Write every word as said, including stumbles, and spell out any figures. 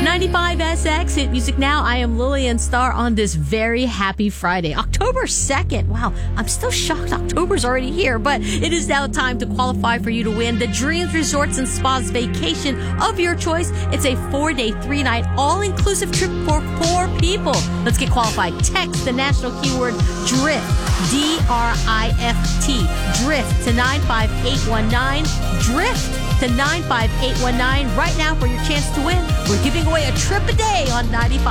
ninety-five S X, Hit Music Now. I am Lillian Starr on this very happy Friday, October second. Wow, I'm still shocked October's already here, but it is now time to qualify for you to win the Dreams Resorts and Spas vacation of your choice. It's a four-day, three-night, all-inclusive trip for four people. Let's get qualified. Text the national keyword DRIFT, D R I F T, DRIFT to nine five eight one nine, DRIFT to nine five eight one nine right now for your chance to win. We're giving away a trip a day on ninety-five.